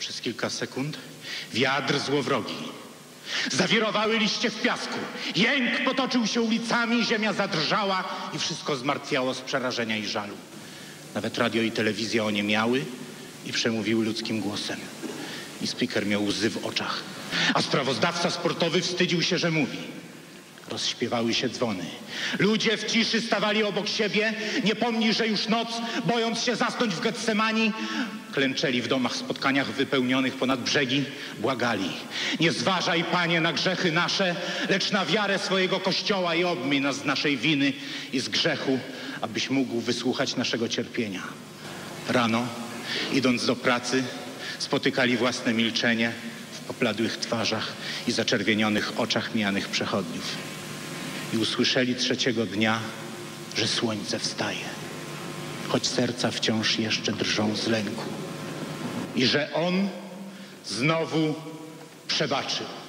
Przez kilka sekund wiatr złowrogi. Zawirowały liście w piasku. Jęk potoczył się ulicami, ziemia zadrżała i wszystko zmartwiało z przerażenia i żalu. Nawet radio i telewizja oniemiały i przemówiły ludzkim głosem. I speaker miał łzy w oczach. A sprawozdawca sportowy wstydził się, że mówi. Rozśpiewały się dzwony. Ludzie w ciszy stawali obok siebie, niepomni, że już noc, bojąc się zasnąć w Getsemani, klęczeli w domach spotkaniach wypełnionych ponad brzegi, błagali. Nie zważaj, Panie, na grzechy nasze, lecz na wiarę swojego Kościoła i obmyj nas z naszej winy i z grzechu, abyś mógł wysłuchać naszego cierpienia. Rano, idąc do pracy, spotykali własne milczenie w popladłych twarzach i zaczerwienionych oczach mijanych przechodniów. I usłyszeli trzeciego dnia, że słońce wstaje, choć serca wciąż jeszcze drżą z lęku. I że On znowu przebaczył.